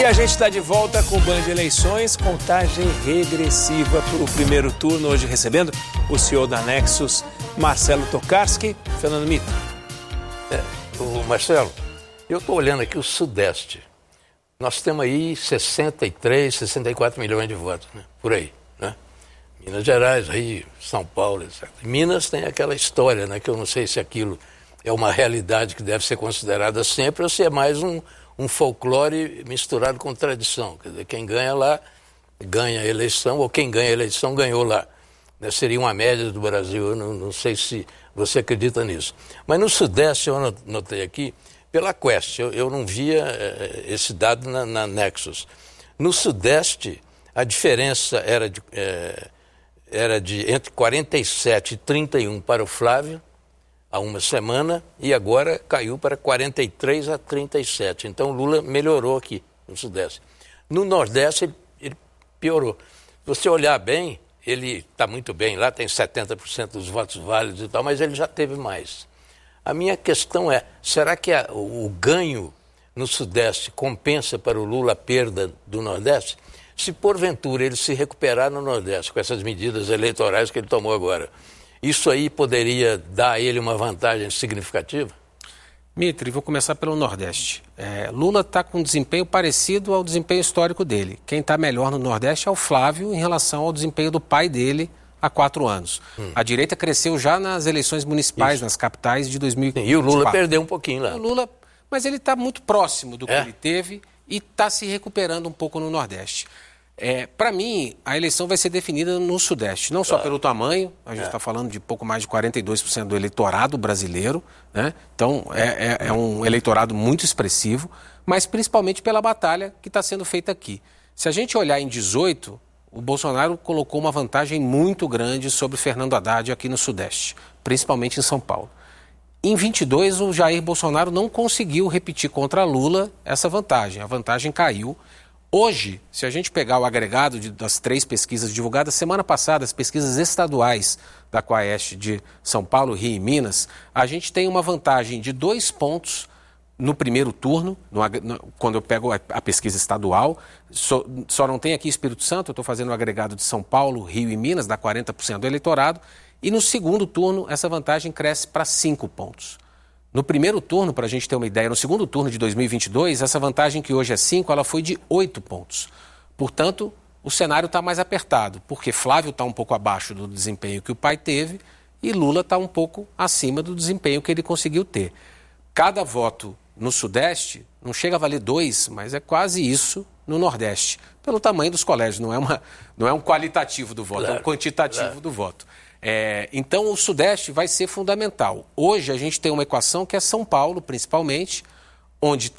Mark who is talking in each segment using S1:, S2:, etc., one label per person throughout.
S1: E a gente está de volta com o Band Eleições, contagem regressiva para o primeiro turno, hoje recebendo o CEO da Nexus, Marcelo Tokarski. Fernando Mito.
S2: Marcelo, eu estou olhando aqui o Sudeste. Nós temos aí 63, 64 milhões de votos, né? Por aí, né? Minas Gerais, Rio, São Paulo, etc. Minas tem aquela história, né? Que eu não sei se aquilo é uma realidade que deve ser considerada sempre ou se é mais um folclore misturado com tradição. Quer dizer, quem ganha lá ganha a eleição, ou quem ganha a eleição ganhou lá. Né? Seria uma média do Brasil, eu não sei se você acredita nisso. Mas no Sudeste, eu notei aqui, pela Quest, eu não via esse dado na Nexus. No Sudeste, a diferença era de entre 47 e 31 para o Flávio, há uma semana, e agora caiu para 43 a 37. Então o Lula melhorou aqui no Sudeste. No Nordeste ele piorou. Se você olhar bem, ele está muito bem lá, tem 70% dos votos válidos e tal, mas ele já teve mais. A minha questão é, será que o ganho no Sudeste compensa para o Lula a perda do Nordeste? Se porventura ele se recuperar no Nordeste com essas medidas eleitorais que ele tomou agora, isso aí poderia dar a ele uma vantagem significativa?
S3: Mitri, vou começar pelo Nordeste. Lula está com um desempenho parecido ao desempenho histórico dele. Quem está melhor no Nordeste é o Flávio em relação ao desempenho do pai dele há 4 anos. A direita cresceu já nas eleições municipais, nas capitais de 2004.
S2: E o Lula perdeu um pouquinho lá.
S3: Mas ele está muito próximo do que ele teve e está se recuperando um pouco no Nordeste. Para mim, a eleição vai ser definida no Sudeste, não só pelo tamanho, a gente está falando de pouco mais de 42% do eleitorado brasileiro, né? Então é um eleitorado muito expressivo, mas principalmente pela batalha que está sendo feita aqui. Se a gente olhar em 18, o Bolsonaro colocou uma vantagem muito grande sobre Fernando Haddad aqui no Sudeste, principalmente em São Paulo. Em 22, o Jair Bolsonaro não conseguiu repetir contra Lula essa vantagem, a vantagem caiu. Hoje, se a gente pegar o agregado das 3 pesquisas divulgadas semana passada, as pesquisas estaduais da Quaest de São Paulo, Rio e Minas, a gente tem uma vantagem de 2 pontos no primeiro turno, quando eu pego a pesquisa estadual. Só não tem aqui Espírito Santo, eu estou fazendo o agregado de São Paulo, Rio e Minas, dá 40% do eleitorado. E no segundo turno, essa vantagem cresce para 5 pontos. No primeiro turno, para a gente ter uma ideia, no segundo turno de 2022, essa vantagem que hoje é 5, ela foi de 8 pontos. Portanto, o cenário está mais apertado, porque Flávio está um pouco abaixo do desempenho que o pai teve e Lula está um pouco acima do desempenho que ele conseguiu ter. Cada voto no Sudeste não chega a valer 2, mas é quase isso no Nordeste, pelo tamanho dos colégios, não é um qualitativo do voto, claro, é um quantitativo do voto. Então o Sudeste vai ser fundamental. Hoje a gente tem uma equação que é São Paulo, principalmente, onde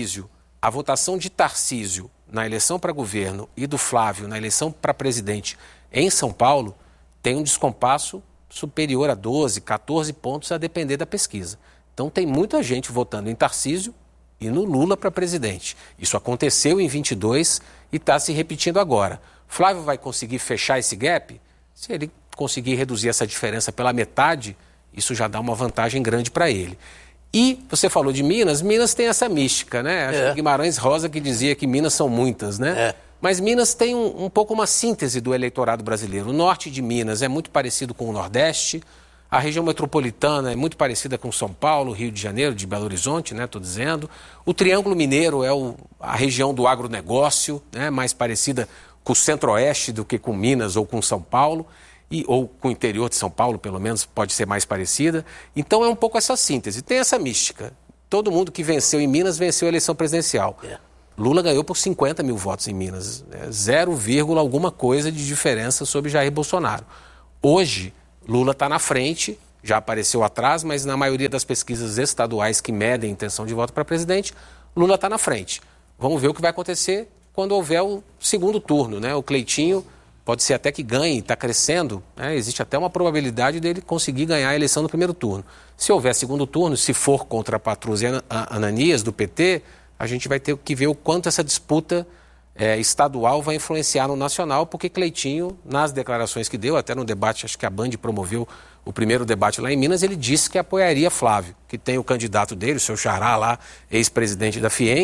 S3: a votação de Tarcísio na eleição para governo e do Flávio na eleição para presidente em São Paulo tem um descompasso superior a 12, 14 pontos a depender da pesquisa. Então tem muita gente votando em Tarcísio e no Lula para presidente. Isso aconteceu em 22 e está se repetindo agora. Flávio vai conseguir fechar esse gap? Se ele conseguir reduzir essa diferença pela metade, isso já dá uma vantagem grande para ele. E você falou de Minas tem essa mística, né? Acho que Guimarães Rosa que dizia que Minas são muitas, né? Mas Minas tem um pouco uma síntese do eleitorado brasileiro. O norte de Minas é muito parecido com o Nordeste, a região metropolitana é muito parecida com São Paulo, Rio de Janeiro, de Belo Horizonte, né? Estou dizendo. O Triângulo Mineiro é a região do agronegócio, né? Mais parecida com o Centro-Oeste do que com Minas ou com São Paulo. Ou com o interior de São Paulo, pelo menos, pode ser mais parecida. Então é um pouco essa síntese. Tem essa mística. Todo mundo que venceu em Minas venceu a eleição presidencial. Lula ganhou por 50 mil votos em Minas. 0, alguma coisa de diferença sobre Jair Bolsonaro. Hoje, Lula está na frente, já apareceu atrás, mas na maioria das pesquisas estaduais que medem a intenção de voto para presidente, Lula está na frente. Vamos ver o que vai acontecer quando houver o segundo turno, né? O Cleitinho pode ser até que ganhe, está crescendo, né? Existe até uma probabilidade dele conseguir ganhar a eleição no primeiro turno. Se houver segundo turno, se for contra a Patrus e Ananias, do PT, a gente vai ter que ver o quanto essa disputa estadual vai influenciar no nacional, porque Cleitinho, nas declarações que deu, até no debate, acho que a Band promoveu o primeiro debate lá em Minas, ele disse que apoiaria Flávio, que tem o candidato dele, o seu xará lá, ex-presidente da FIENG,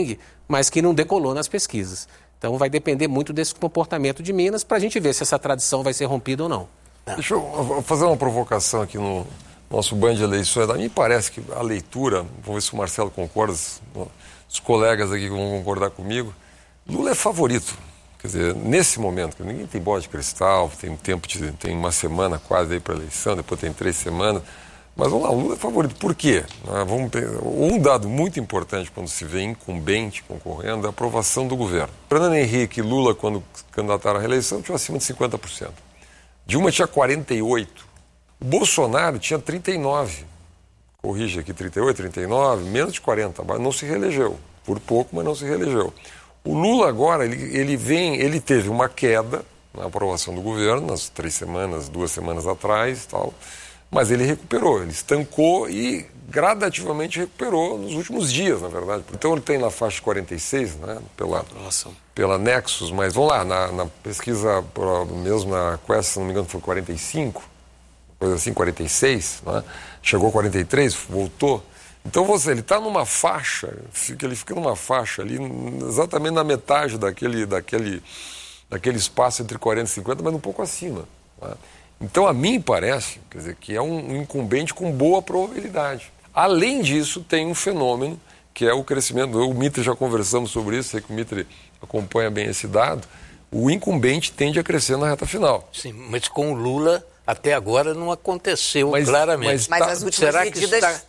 S3: mas que não decolou nas pesquisas. Então vai depender muito desse comportamento de Minas para a gente ver se essa tradição vai ser rompida ou não.
S4: Deixa eu fazer uma provocação aqui no nosso Band de Eleições. A mim parece que a leitura, vamos ver se o Marcelo concorda, os colegas aqui vão concordar comigo, Lula é favorito. Quer dizer, nesse momento, ninguém tem bola de cristal, tem uma semana quase aí para a eleição, depois tem 3 semanas. Mas vamos lá, Lula é favorito. Por quê? Um dado muito importante quando se vê incumbente concorrendo é a aprovação do governo. Fernando Henrique e Lula, quando candidataram à reeleição, tinham acima de 50%. Dilma tinha 48%. O Bolsonaro tinha 39%. Corrige aqui, 38%, 39%, menos de 40%. Mas não se reelegeu. Por pouco, mas não se reelegeu. O Lula agora, ele teve uma queda na aprovação do governo, nas 2 semanas atrás e tal. Mas ele recuperou, ele estancou e gradativamente recuperou nos últimos dias, na verdade. Então ele tem na faixa de 46, né, pela Nexus, mas vamos lá, na pesquisa mesmo na Quest, se não me engano, foi 45, coisa assim, 46, né, chegou a 43, voltou. Então ele está numa faixa, ele fica numa faixa ali, exatamente na metade daquele espaço entre 40 e 50, mas um pouco acima, né? Então, a mim parece, quer dizer, que é um incumbente com boa probabilidade. Além disso, tem um fenômeno que é o crescimento. Eu e o Mitre já conversamos sobre isso, sei que o Mitre acompanha bem esse dado. O incumbente tende a crescer na reta final.
S2: Sim, mas com o Lula, até agora, não aconteceu claramente.
S5: Mas as últimas medidas...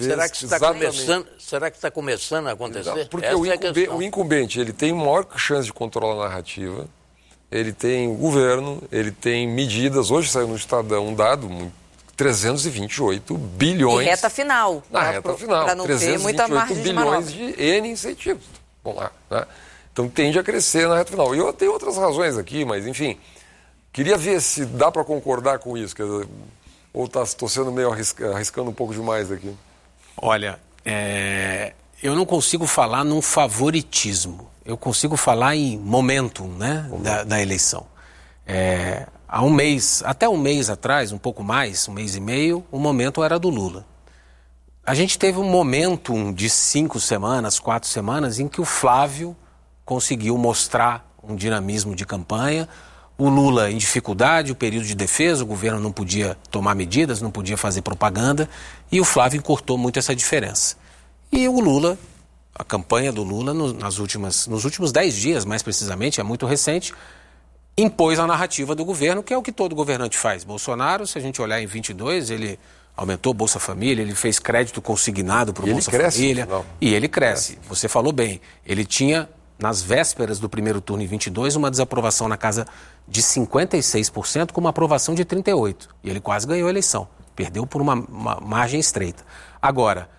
S2: Será que está começando a acontecer?
S4: Porque o incumbente ele tem maior chance de controlar a narrativa. Ele tem o governo, ele tem medidas. Hoje saiu no Estadão um dado, 328 bilhões...
S5: E reta final.
S4: Na reta final.
S5: Para não ter muita margem de manobra.
S4: 328 bilhões de N incentivos. Vamos lá, né? Então tende a crescer na reta final. E eu tenho outras razões aqui, mas enfim... Queria ver se dá para concordar com isso. Quer dizer, ou estou sendo meio arriscando um pouco demais aqui.
S3: Olha, eu não consigo falar num favoritismo. Eu consigo falar em momentum, né, da eleição. Há até um mês atrás, um pouco mais, 1 mês e meio, o momento era do Lula. A gente teve um momentum de 5 semanas, 4 semanas, em que o Flávio conseguiu mostrar um dinamismo de campanha, o Lula em dificuldade, o período de defesa, o governo não podia tomar medidas, não podia fazer propaganda, e o Flávio encurtou muito essa diferença. E o Lula... A campanha do Lula, nos últimos 10 dias, mais precisamente, é muito recente, impôs a narrativa do governo, que é o que todo governante faz. Bolsonaro, se a gente olhar em 22, ele aumentou Bolsa Família, ele fez crédito consignado para o Bolsa Família. E ele cresce. Você falou bem. Ele tinha, nas vésperas do primeiro turno em 22, uma desaprovação na casa de 56%, com uma aprovação de 38%. E ele quase ganhou a eleição. Perdeu por uma margem estreita. Agora...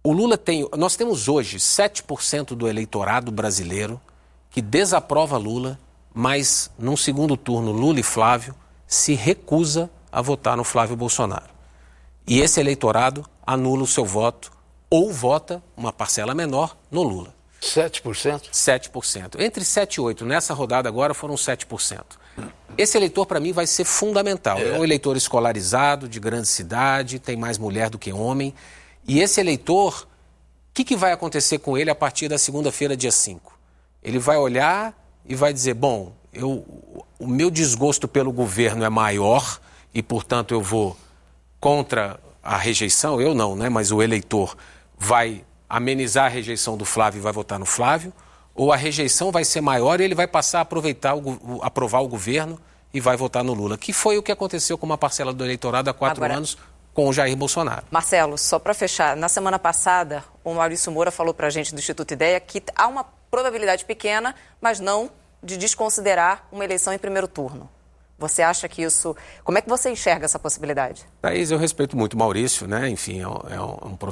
S3: Nós temos hoje 7% do eleitorado brasileiro que desaprova Lula, mas num segundo turno Lula e Flávio se recusa a votar no Flávio Bolsonaro. E esse eleitorado anula o seu voto ou vota uma parcela menor no Lula.
S2: 7%?
S3: 7%. Entre 7 e 8%. Nessa rodada agora foram 7%. Esse eleitor, para mim, vai ser fundamental. É um eleitor escolarizado, de grande cidade, tem mais mulher do que homem. E esse eleitor, o que vai acontecer com ele a partir da segunda-feira, dia 5? Ele vai olhar e vai dizer, bom, o meu desgosto pelo governo é maior e, portanto, eu vou contra a rejeição, eu não, né? Mas o eleitor vai amenizar a rejeição do Flávio e vai votar no Flávio, ou a rejeição vai ser maior e ele vai passar a aprovar o governo e vai votar no Lula, que foi o que aconteceu com uma parcela do eleitorado há 4 anos, com o Jair Bolsonaro.
S5: Marcelo, só para fechar, na semana passada, o Maurício Moura falou para a gente do Instituto Ideia que há uma probabilidade pequena, mas não de desconsiderar uma eleição em primeiro turno. Você acha que isso... Como é que você enxerga essa possibilidade?
S3: Thaís, eu respeito muito o Maurício, né? Enfim, é um profissional